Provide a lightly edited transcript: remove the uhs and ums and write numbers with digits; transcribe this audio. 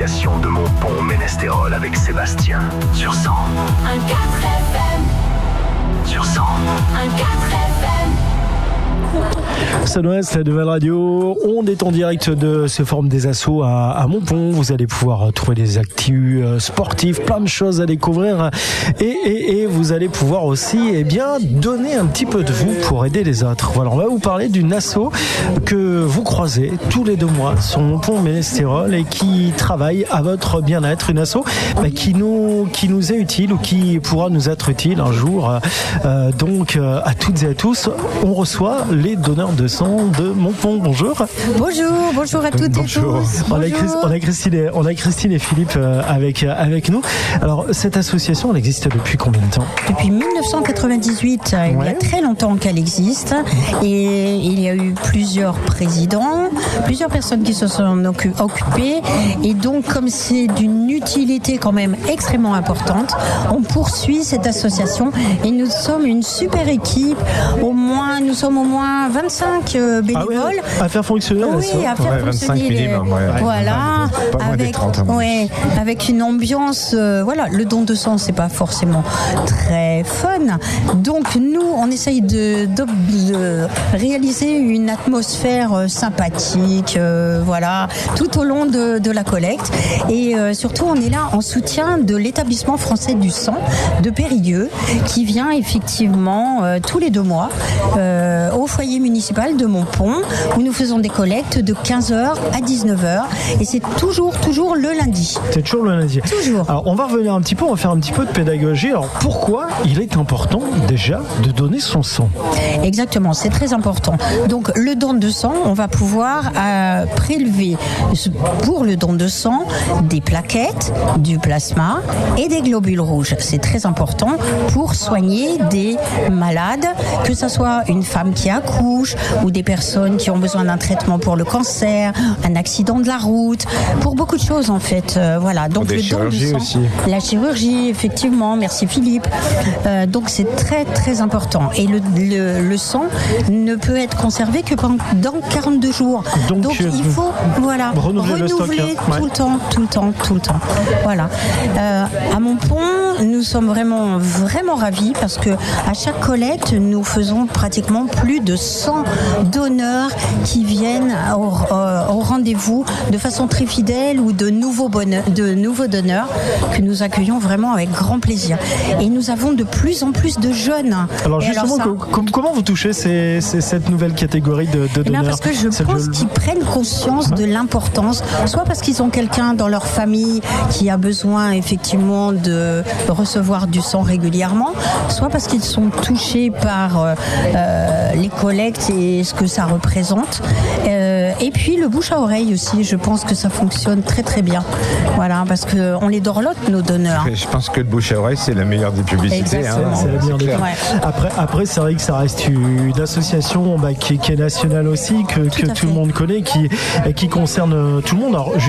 l'association de Montpont-Ménestérol avec Sébastien. Sur 100. Un 4 FM. Sur 100. Un 4 FM. Ça doit être la nouvelle radio. On est en direct de ce forum des assos à Montpont. Vous allez pouvoir trouver des actus sportifs, plein de choses à découvrir. Et vous allez pouvoir aussi donner un petit peu de vous pour aider les autres. Voilà, on va vous parler d'une asso que vous croisez tous les 2 mois sur Montpont-Ménestérol et qui travaille à votre bien-être. Une asso qui nous est utile ou qui pourra nous être utile un jour. Donc à toutes et à tous, on reçoit les donneurs de sang de Montpont. Bonjour. Bonjour à toutes et tous. On a Christine et Philippe avec nous. Alors cette association, elle existe depuis combien de temps ? Depuis 1998, il y a très longtemps qu'elle existe et il y a eu plusieurs présidents, plusieurs personnes qui se sont occupées et donc comme c'est d'une utilité quand même extrêmement importante, on poursuit cette association et nous sommes une super équipe. Nous sommes au moins 25 bénévoles. À faire fonctionner. Oui, à faire fonctionner. 25 minimum. Voilà. Pas moins des 30. Avec une ambiance. Le don de sang, c'est pas forcément très fun. Donc nous, on essaye de réaliser une atmosphère sympathique, tout au long de la collecte. Et surtout, on est là en soutien de l'établissement français du sang de Périgueux, qui vient effectivement tous les 2 mois au foyer municipal de Montpont, où nous faisons des collectes de 15h à 19h. Et c'est toujours le lundi. C'est toujours le lundi. Toujours. Alors, on va revenir un petit peu, on va faire un petit peu de pédagogie. Alors, pourquoi il est important, déjà, de donner son sang ? Exactement, c'est très important. Donc, le don de sang, on va pouvoir prélever, pour le don de sang, des plaquettes, du plasma et des globules rouges. C'est très important pour soigner des malades, que ce soit une femme qui accouche ou des personnes qui ont besoin d'un traitement pour le cancer, un accident de la route, pour beaucoup de choses en fait. Donc des le don du sang, aussi. la chirurgie, effectivement, merci Philippe. Donc c'est très très important. Et le sang ne peut être conservé que pendant 42 jours. Donc il faut renouveler le stock, tout le temps. Voilà. À Montpont, nous sommes vraiment ravis parce que à chaque collecte, nous faisons pratiquement plus de 100 donneurs qui viennent au rendez-vous de façon très fidèle ou de nouveaux donneurs que nous accueillons vraiment avec grand plaisir. Et nous avons de plus en plus de jeunes. Alors justement, comment vous touchez cette nouvelle catégorie de donneurs ? Parce que je pense qu'ils prennent conscience de l'importance, soit parce qu'ils ont quelqu'un dans leur famille qui a besoin effectivement de recevoir du sang régulièrement, soit parce qu'ils sont touchés par les collectes et ce que ça représente. Et puis le bouche à oreille aussi, je pense que ça fonctionne très très bien. Voilà, parce qu'on les dorlote nos donneurs. Je pense que le bouche à oreille, c'est la meilleure des publicités. Exactement. C'est la meilleure des Ouais. Après, c'est vrai que ça reste une association qui est nationale aussi, que tout le monde connaît, qui concerne tout le monde. Alors,